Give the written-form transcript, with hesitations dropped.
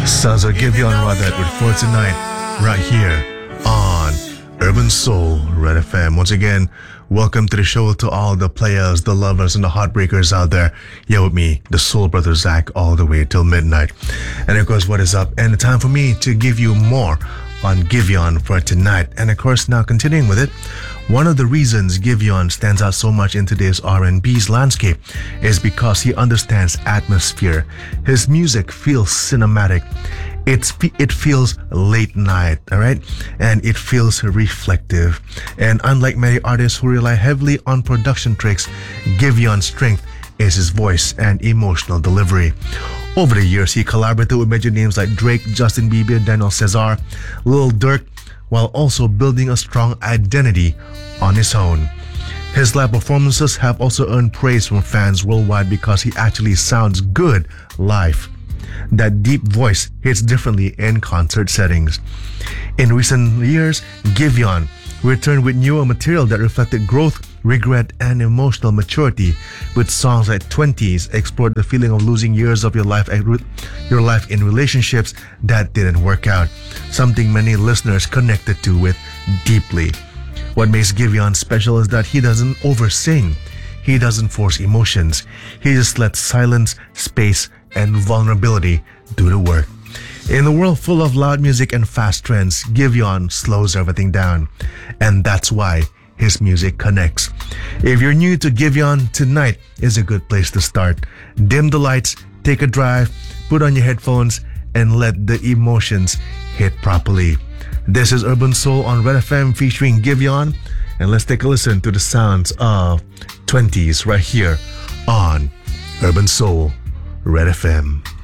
Sounds like Giveon Radat with For Tonight right here on Urban Soul Red FM. Once again, welcome to the show to all the players, the lovers, and the heartbreakers out there. You're with me, the Soul Brother Zach, all the way till midnight. And of course, what is up? And the time for me to give you more on Giveon for tonight. And of course, now continuing with it, one of the reasons Giveon stands out so much in today's R&B's landscape is because he understands atmosphere. His music feels cinematic. It feels late night, all right? And it feels reflective. And unlike many artists who rely heavily on production tricks, Giveon's strength is his voice and emotional delivery. Over the years, he collaborated with major names like Drake, Justin Bieber, Daniel Caesar, Lil Durk, while also building a strong identity on his own. His live performances have also earned praise from fans worldwide because he actually sounds good live. That deep voice hits differently in concert settings. In recent years, Giveon returned with newer material that reflected growth, regret, and emotional maturity. With songs like 20s explored the feeling of losing years of your life in relationships that didn't work out, something many listeners connected to with deeply. What makes Giveon special is that he doesn't oversing. He doesn't force emotions. He just lets silence, space, and vulnerability do the work. In a world full of loud music and fast trends, Giveon slows everything down. And that's why his music connects. If you're new to Giveon, tonight is a good place to start. Dim the lights, take a drive, put on your headphones, and let the emotions hit properly. This is Urban Soul on Red FM featuring Giveon, and let's take a listen to the sounds of 20s right here on Urban Soul Red FM.